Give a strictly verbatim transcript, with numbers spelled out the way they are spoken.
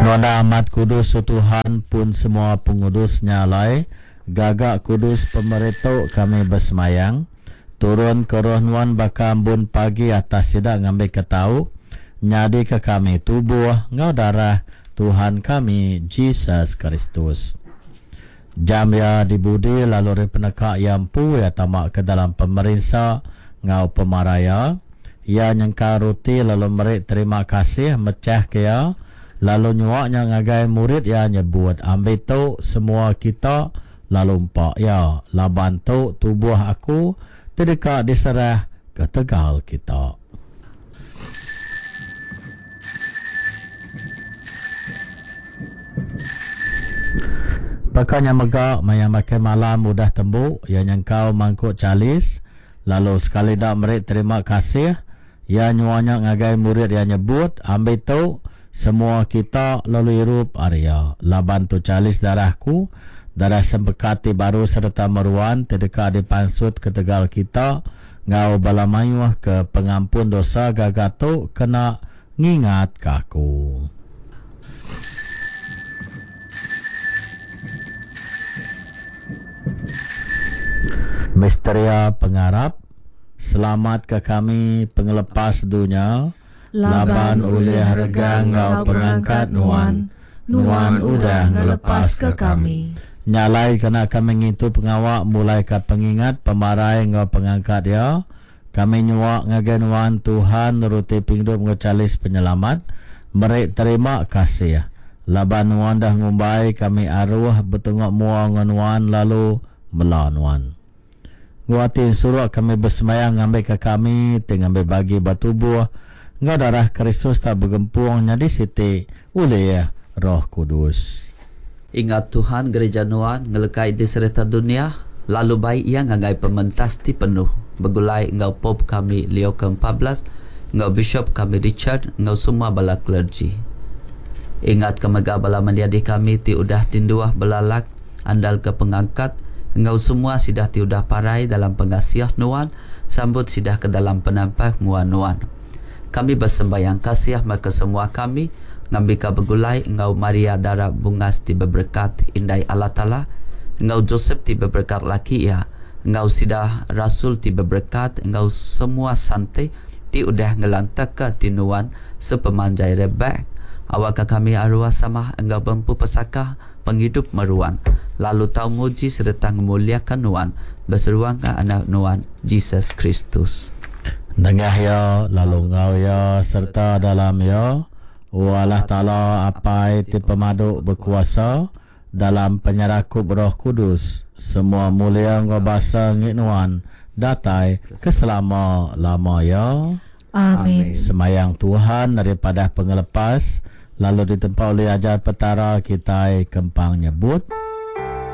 Nuanda amat kudus su Tuhan pun semua pengudusnya lai, gagak kudus pemerintah kami bersemayang, turun ke roh nuan baka ambun pagi atas sidak ngambil ketau, nyadi ke kami tubuh ngau darah Tuhan kami Jesus Kristus. Jam ya dibudi lalu penekak yang pu ya tamak ke dalam pemerintah ngau pemaraya, ya nyengka ruti lalu merik terima kasih mecah ke ya. Lalu nyuaknya ngagai murid ya nyebut ambil tu semua kita lalu empak ya laban tu tubuh aku terdekat diserah ke tegal kita. Pakanya megak maya makan malam mudah tembuk ya nyengkau mangkuk calis lalu sekali dak merik terima kasih ya nyuaknya ngagai murid ya nyebut ambil tu semua kita lalu irup Arya laban tu calis darahku darah sempekati baru serta meruan terdekat di pansut ke tegal kita ngau balamayuh ke pengampun dosa gagato kena ngingat kaku. Misteria pengarap, selamat ke kami pengelepas dunia. Laban oleh harga ngau pengangkat nuan, nuan udah ngelepas ke kami. Nyalai kena kami ngitu pengawak mulai ke pengingat pemarai ngau pengangkat ya. Kami nyuak ngagen nuan Tuhan nuruti pingdup ngecalis penyelamat. Merik terima kasih. Laban nuan dah ngumbai kami arwah betengok mua nuan lalu melawan nuan. Nguatin suruh kami bersemayang ngambil ke kami, tinggal bagi batu buah. Ngau darah Kristus tak bergempung nyadi siti oleh Roh Kudus. Ingat Tuhan gereja nuan ngelekai di serta dunia lalu baik ia ngagai pementas ti penuh begulai ngau pop kami Leo ke empat belas ngau bishop kami Richard ngau semua bala clergy. Ingat kemega bala mendiadi kami ti udah tinduah belalak andal ke pengangkat ngau semua sidah ti udah parai dalam pengasiah nuan sambut sidah ke dalam penampak muan nuan. Kami bersembayang kasih maka semua kami ngambika begulai ngau Maria darah bungas ti berberkat indai Allah Ta'ala ngau Joseph ti berberkat laki ya ngau sidah Rasul ti berberkat ngau semua santai ti udah ngelantak ke tinuan sepemanjai rebek awak kami arwah sama ngau bempu pesaka penghidup meruan lalu tau muji serta memuliakan nuan berseruang ke anak nuan Jesus Kristus. Dengah ya, lalu ngau ya, serta dalam ya, Allah Ta'ala apai ti pemaduk berkuasa, dalam penyerakup Roh Kudus, semua mulia ngau basa ngitnuan, datai keselama lama ya. Amin. Semayang Tuhan daripada pengelepas, lalu ditempa oleh ajar petara kita kempang nyebut.